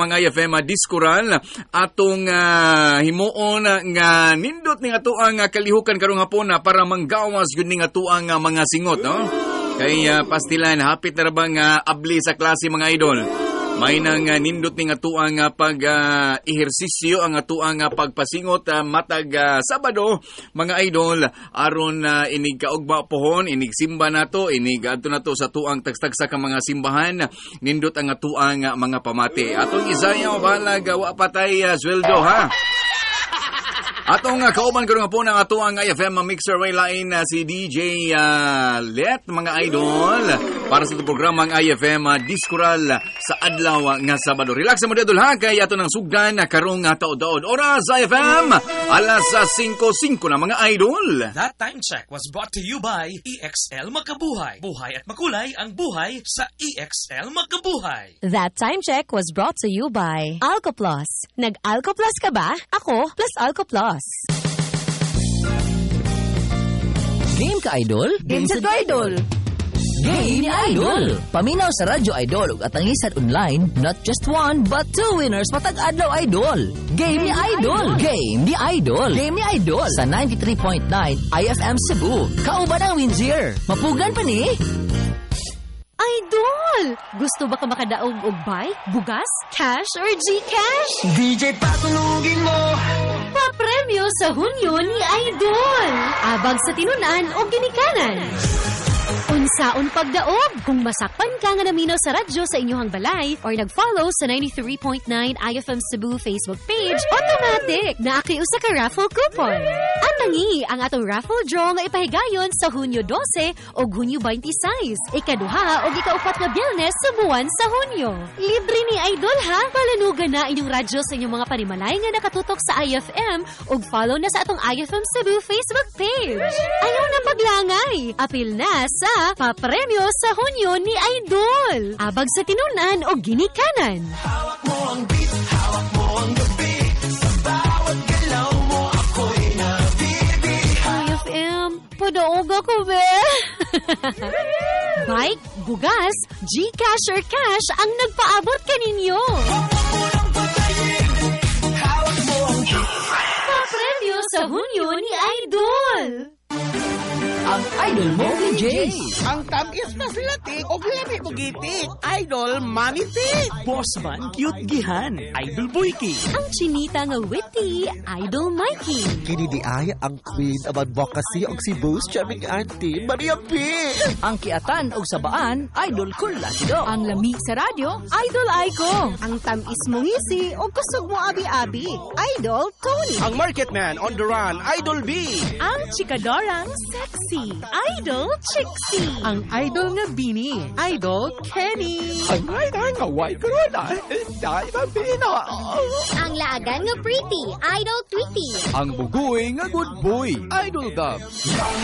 programang IFM Diskural atong himuon nga nindot ning atoang kalihukan karong hapon para manggawas yun ning atoang mga singot, no? Kay pastilan hapit na ra bang abli sa klase mga idol. May nang nindot ning atuang pag-ehersisyo ang atuang pagpasingot matag Sabado mga idol aron inig kaugma pohon inig simba nato inig adto nato sa tuang tagstagsa ka mga simbahan nindot ang atuang mga pamati. Atong isayaw balag wa patay sweldo ha. Atong kauban karon nga po ng atuang IFM Mixer Wayline si DJ Let mga idol para sa itong programang IFM Diskural sa adlaw nga Sabado. Relax mo dito ha kay ato ng sugdan karong taod-taod. Oras IFM alas 5:05 na mga idol. That time check was brought to you by EXL Magkabuhay. Buhay at makulay ang buhay sa EXL Magkabuhay. That time check was brought to you by Alcoplus. Nag-Alcoplus ka ba? Ako plus Alcoplus. Game ka, Idol? Game sa Idol. Game ni Idol! Paminaw sa Radyo Idol ug atangisan online, not just one, but two winners matag adlaw Idol. Game ni Idol! Game ni Idol! Game ni Idol! Sa 93.9 IFM Cebu. Kauban ang Windsor. Mapugan pa ni? Idol! Gusto ba ka makadaog og bike, bugas, cash, or Gcash? DJ patulugin mo! Papremyo sa Hunyo ni Idol! Abag sa tinunan o ginikanan. Unsaon pagdaog kung masakpan ka nga naminaw sa radyo sa inyong balay or nag-follow sa 93.9 IFM Cebu Facebook page, automatic na akiusa ka raffle coupon. Ang tangi ang atong raffle draw nga ipahigayon sa Hunyo 12 o Hunyo 26, ikaduha o ikaupat nga Biyernes sa buwan sa Hunyo. Libre ni Idol ha, palanugan na inyong radyo sa inyong mga panimalay nga nakatutok sa IFM o follow na sa atong IFM Cebu Facebook page. Ayaw na paglangay, apil na sa papremyo sa Hunyo ni Idol. Abag sa tinunan o ginikanan. Hawak mo ang beat, hawak mo ang gabi. Sa bawat galaw mo ako'y nabibi. IFM, padaog ako be. Bike, bugas, Gcash or cash ang nagpaabot kaninyo. Hawak mo ang Papremyo sa Hunyo ni Idol. Ang Idol mo DJ. Ang tamis na silatik o labi mo gitik. Idol Maniti. Boss man, cute gihan. Idol Boyki. Ang chinita nga witty, Idol Mikey. Kini di ay ang queen of advocacy og si Boss Charming Auntie Maria P. Ang kiatan og sabaan, Idol Kulasido. Ang lamig sa radyo, Idol Aiko. Ang tamis mo ngisi o kusog mo abi-abi. Idol Tony. Ang marketman on the run, Idol B. Ang chikadorang sexy, Idol Chixie. Ang idol nga Bini. Idol Kenny. Ang idol nga white corona, dahil ang pina. Ang laagan nga pretty, Idol Tweety. Ang bugoy nga good boy, Idol Gab.